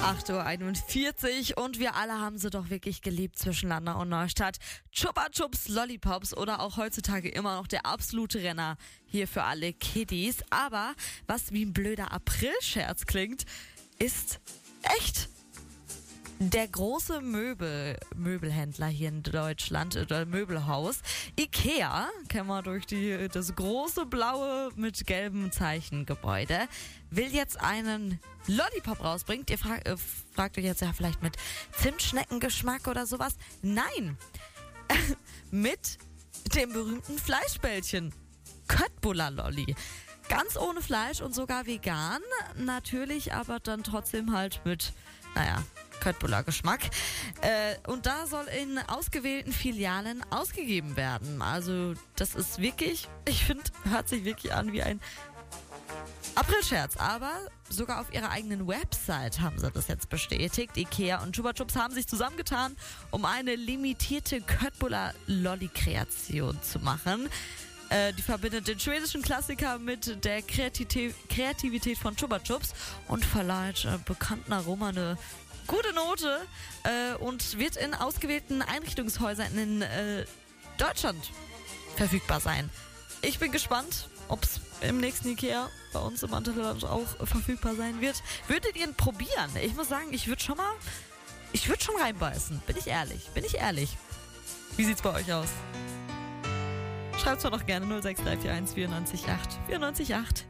8:41 Uhr und wir alle haben sie doch wirklich geliebt zwischen Landau und Neustadt. Chupa Chups Lollipops oder auch heutzutage immer noch der absolute Renner hier für alle Kiddies. Aber was wie ein blöder Aprilscherz klingt, ist echt. Der große Möbelhändler hier in Deutschland, oder Möbelhaus, IKEA, kennen wir durch das große blaue mit gelbem Zeichengebäude, will jetzt einen Lollipop rausbringen. Ihr fragt euch jetzt ja vielleicht mit Zimtschneckengeschmack oder sowas. Nein, mit dem berühmten Fleischbällchen. Köttbullar Lolli. Ganz ohne Fleisch und sogar vegan. Natürlich aber dann trotzdem halt mit, Köttbullar Geschmack. Und da soll in ausgewählten Filialen ausgegeben werden. Also das ist wirklich, ich finde, hört sich wirklich an wie ein Aprilscherz. Aber sogar auf ihrer eigenen Website haben sie das jetzt bestätigt. IKEA und Chupa Chups haben sich zusammengetan, um eine limitierte Köttbullar Lolli-Kreation zu machen. Die verbindet den schwedischen Klassiker mit der Kreativität von Chupa Chups und verleiht bekannten Aroma eine gute Note und wird in ausgewählten Einrichtungshäusern in Deutschland verfügbar sein. Ich bin gespannt, ob es im nächsten Ikea bei uns im Antwerpen auch verfügbar sein wird. Würdet ihr ihn probieren? Ich muss sagen, ich würde schon reinbeißen. Bin ich ehrlich. Wie sieht's bei euch aus? Schreibt's mir doch gerne 06341 94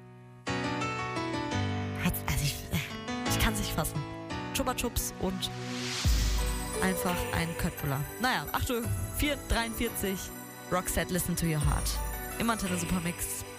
Also ich kann es nicht fassen. Chupa Chups und einfach ein Köttbullar. 8:43 Roxette, listen to your heart. Im Antenne Supermix.